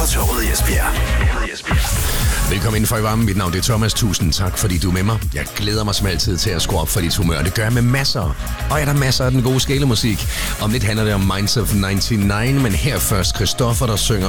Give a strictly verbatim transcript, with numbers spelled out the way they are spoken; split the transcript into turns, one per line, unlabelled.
på toget i Esbjerg.
Velkommen inden for i varmen. Mit navn det er Thomas. Tusind tak, fordi du er med mig. Jeg glæder mig som altid til at skrue op for dit humør. Det gør jeg med masser. Og er der masser af den gode skælemusik. Om lidt handler det om Minds of nioghalvfems, men her først Christoffer, der synger